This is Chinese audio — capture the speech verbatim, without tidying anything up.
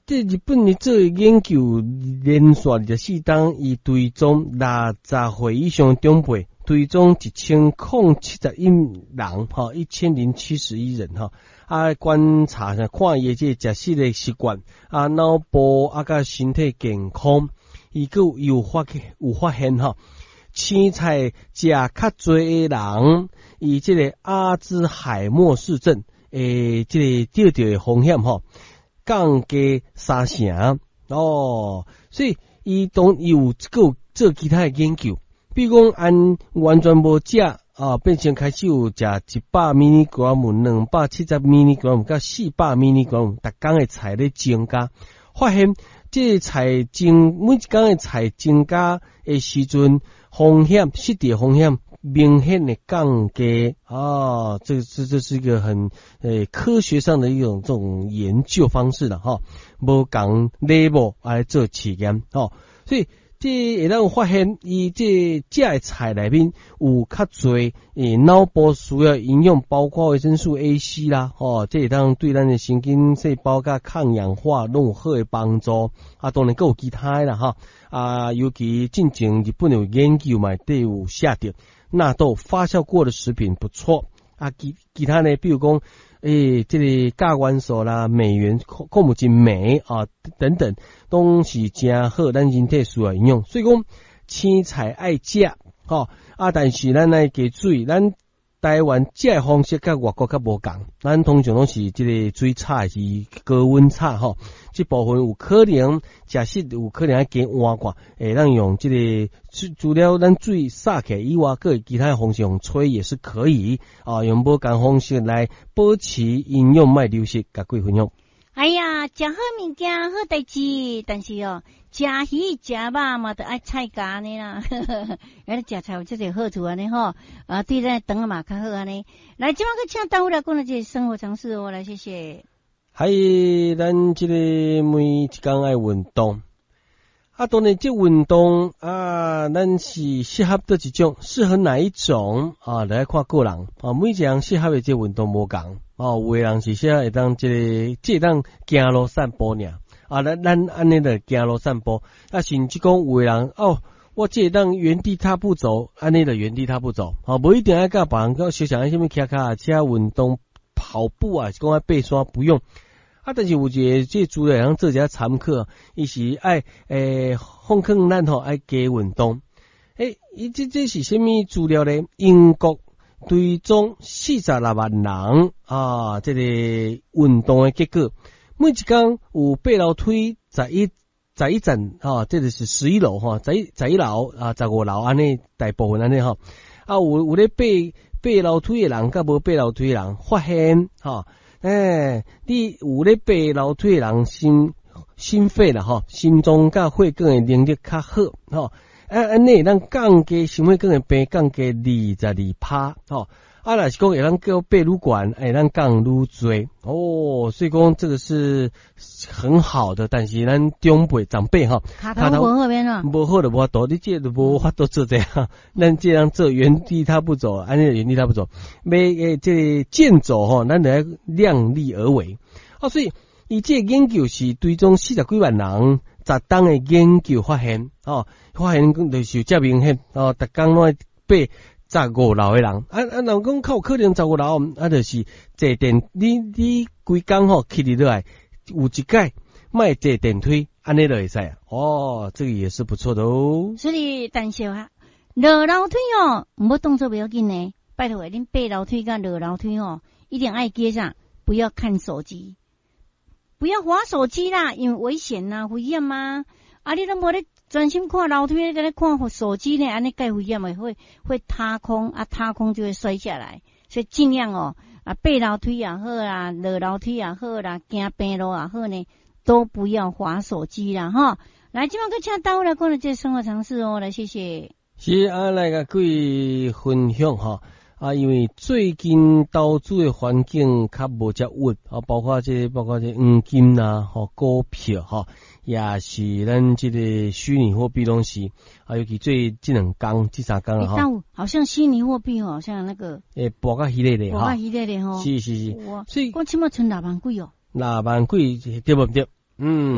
这日本的做研究连续二十四档，伊追踪六十岁以上长辈，追踪一千零七十一人，哈，一千零七十一人哈。啊，观察下看伊这食食的习惯，啊，脑部啊，甲身体健康，伊个有发有发现哈。青菜食较多的人，伊这个阿兹海默氏症，诶，这个得到的风险哈。降低三成哦，所以伊当有个做其他的研究，比如讲按完全无食啊，变成开始有食一百 milligram、两百七十 milligram、甲四百 milligram， 逐工的菜咧增加，发现这个菜增每一工的菜增加的时阵，风险失智风险明显的降低啊，这这这是一个很呃科学上的一种这种研究方式了哈，无讲 level 来做实验哦，所以这会让发现伊这食的菜内面有较侪诶脑部需要营养，包括维生素 A、C 啦，哦，这会当对咱的神经细胞甲抗氧化拢有好的帮助啊，当然还有其他啦哈啊，尤其进前日本有研究嘛，都有写着。纳豆发酵过的食品不错啊，其其他呢，比如讲，诶、欸，这个亚元素啦、镁元、矿物质镁啊等等，都是真好，咱人体需要营养。所以讲，青菜爱食，吼啊，但是咱来加注意，咱台湾食的方式甲外国较无共，咱通常拢是这个水炒是高温炒吼，这部分有可能假设有可能要加换过，诶，咱用这个除了咱水撒起来以外，各其他方式用吹也是可以啊，用无共方式来保持营养卖流失，甲各位分享。 哎呀，食好物件好代志，但是哦，食鱼食肉嘛，都爱菜价呢啦。原来食菜有这个好处安尼吼，啊，对咱肠嘛较好安尼。来，今晚个请单位来讲了这生活常识哦，来谢谢。 还有咱这个每一天爱运动，啊，当然这运动啊，咱是适合的一种，适合哪一种啊？来看个人啊，每一样适合的这运动无共。哦，有的人是适合会当这个这当行路散步尔，啊，咱咱安尼的行路散步，啊，甚至讲有的人哦，我这当原地踏步走，安尼的原地踏步走，啊，无一定要甲别人讲小想什么骑脚车运动跑步啊，是讲爱爬山不用。啊，但是有一个这主要人做一下参考，伊是爱诶放空咱吼爱加运动，诶，伊这这是什么资料呢？英国追踪四十六万人啊，这个运动的结果，每一天有爬楼梯十一十一层啊，这个是十一楼哈，十一十一楼啊，十五楼安尼大部分安尼哈，啊有有咧爬爬楼梯的人，甲无爬楼梯的人发现哈。诶、欸，你有咧爬楼梯的人心心肺啦吼，心脏甲血管的能力较好吼，啊安尼咱降低心血管的病降低二十二趴吼，啊若是讲会咱叫爬愈悬，会咱降愈多哦，所以讲这个是很好的，但是咱长辈长辈吼， 卡头无好边啊， 无好就无法度，你这就无法度做这样，咱这样做原地踏步走，安尼原地踏步走，要诶这个健走吼，咱得量力而为啊，所以伊这个研究是对踪四十几万人。十当的研究发现，哦，发现就是这明显，哦，逐工拢爬十五楼的人，啊啊，人讲靠可能十五楼，啊，就是坐电，你你规工吼起哩落来，有一届卖坐电梯，安尼就会使啊，哦，这个也是不错的哦。 所以，但是啊，落楼梯哦，唔好动作不要紧呢，拜托恁爬楼梯跟落楼梯哦，一定爱记上，不要看手机。不要滑手机啦，因为危险呐、啊，危险嘛。啊，你都无咧专心看楼梯，你在看手机呢，安尼介危险的，会会塌空啊，塌空就会摔下来。所以尽量哦，啊，爬楼梯也好啦，落楼梯也好啦，行平路也好呢，都不要滑手机啦，哈。来，今晚个请到来讲的这生活常识哦，来谢谢。 是啊，来个各位分享哈。啊，因为最近投资的环境较无遮稳啊，包括这包括这黄金呐、吼、啊、股票哈，也是咱这个虚拟货币东西啊，尤其最这两天、这三天了哈。 好像虚拟货币哦，像那个诶，博个系列的哈， 博个系列的哈， 是是是， 所以我起码存六万几哦， 六万几对不对？嗯。